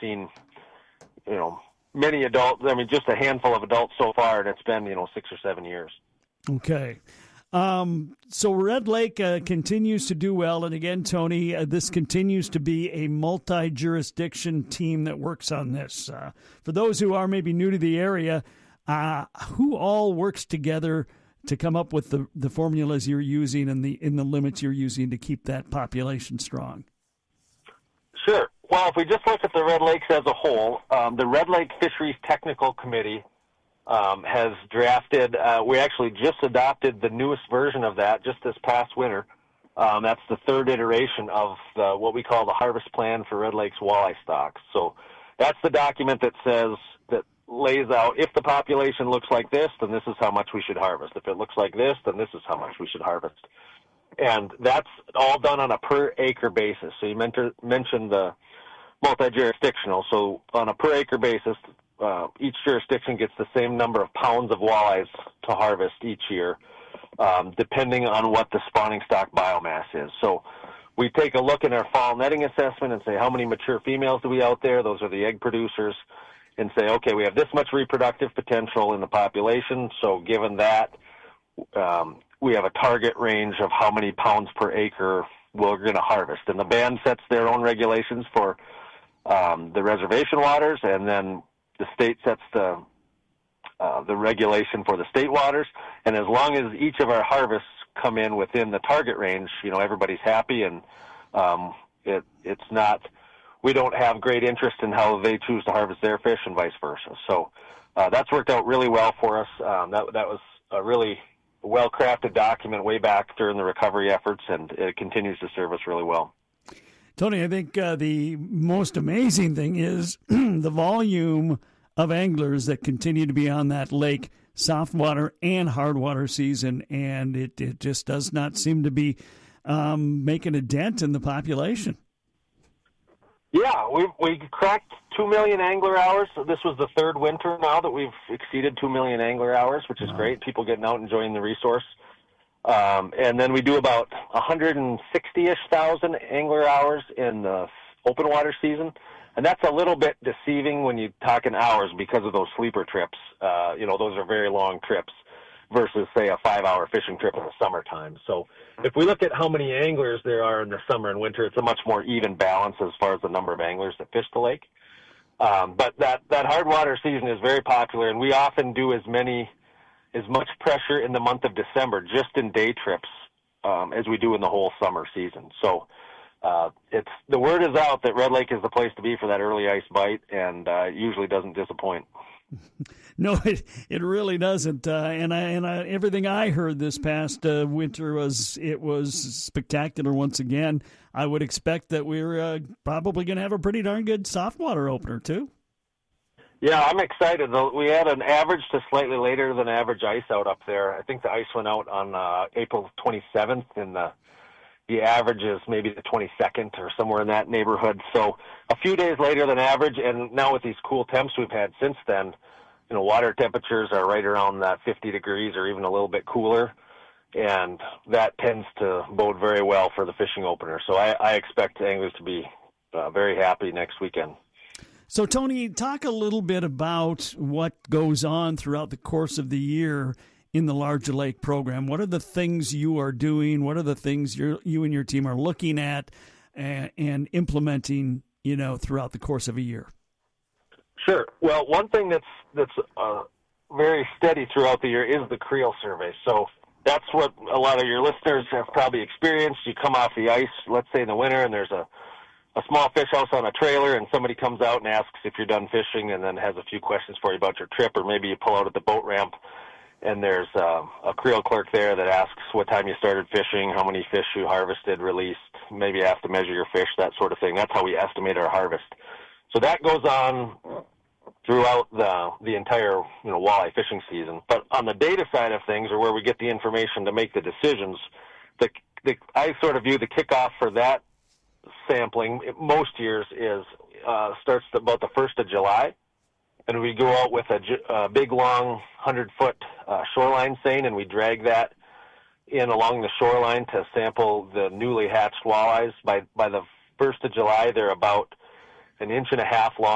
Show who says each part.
Speaker 1: seen, many adults. I mean, just a handful of adults so far, and it's been, 6 or 7 years.
Speaker 2: Okay. So Red Lake continues to do well. And again, Tony, this continues to be a multi-jurisdiction team that works on this. For those who are maybe new to the area, who all works together to come up with the formulas you're using and the limits you're using to keep that population strong?
Speaker 1: Sure. Well, if we just look at the Red Lakes as a whole, the Red Lake Fisheries Technical Committee has drafted, we actually just adopted the newest version of that just this past winter. That's the third iteration of what we call the Harvest Plan for Red Lakes walleye stocks. So that's the document that lays out, if the population looks like this, then this is how much we should harvest. If it looks like this, then this is how much we should harvest. And that's all done on a per acre basis. So you mentioned the multi-jurisdictional. So on a per acre basis, each jurisdiction gets the same number of pounds of walleyes to harvest each year, depending on what the spawning stock biomass is. So we take a look in our fall netting assessment and say, how many mature females do we out there? Those are the egg producers. And say, okay, we have this much reproductive potential in the population. So given that, we have a target range of how many pounds per acre we're going to harvest. And the band sets their own regulations for the reservation waters, and then the state sets the regulation for the state waters. And as long as each of our harvests come in within the target range, everybody's happy, and it's not. We don't have great interest in how they choose to harvest their fish, and vice versa. So that's worked out really well for us. That was a really well-crafted document way back during the recovery efforts, and it continues to serve us really well.
Speaker 2: Tony, I think the most amazing thing is the volume of anglers that continue to be on that lake, softwater and hardwater season, and it just does not seem to be making a dent in the population.
Speaker 1: Yeah, we cracked 2 million angler hours. This was the third winter now that we've exceeded 2 million angler hours, which is great. People getting out and enjoying the resource. And then we do about 160-ish thousand angler hours in the open water season. And that's a little bit deceiving when you talk in hours because of those sleeper trips. Those are very long trips versus, say, a 5-hour fishing trip in the summertime. So if we look at how many anglers there are in the summer and winter, it's a much more even balance as far as the number of anglers that fish the lake. But that hard water season is very popular, and we often do as much pressure in the month of December just in day trips as we do in the whole summer season. So the word is out that Red Lake is the place to be for that early ice bite, and it usually doesn't disappoint.
Speaker 2: No, it really doesn't. And everything I heard this past winter was spectacular once again. I would expect that we're probably going to have a pretty darn good softwater opener too.
Speaker 1: Yeah, I'm excited. We had an average to slightly later than average ice out up there. I think the ice went out on April 27th, and the average is maybe the 22nd or somewhere in that neighborhood. So a few days later than average, and now with these cool temps we've had since then, water temperatures are right around that 50 degrees or even a little bit cooler, and that tends to bode very well for the fishing opener. So I expect anglers to be very happy next weekend.
Speaker 2: So, Tony, talk a little bit about what goes on throughout the course of the year in the Larger Lake program. What are the things you are doing? What are the things you and your team are looking at and implementing, throughout the course of a year?
Speaker 1: Sure. Well, one thing that's very steady throughout the year is the creel survey. So that's what a lot of your listeners have probably experienced. You come off the ice, let's say in the winter, and there's a small fish house on a trailer, and somebody comes out and asks if you're done fishing and then has a few questions for you about your trip, or maybe you pull out at the boat ramp and there's a creel clerk there that asks what time you started fishing, how many fish you harvested, released, maybe you have to measure your fish, that sort of thing. That's how we estimate our harvest. So that goes on throughout the entire walleye fishing season. But on the data side of things, or where we get the information to make the decisions, I sort of view the kickoff for that sampling most years starts about the 1st of July, and we go out with a big long 100-foot shoreline seine, and we drag that in along the shoreline to sample the newly hatched walleyes. By the 1st of July, they're about an inch and a half long.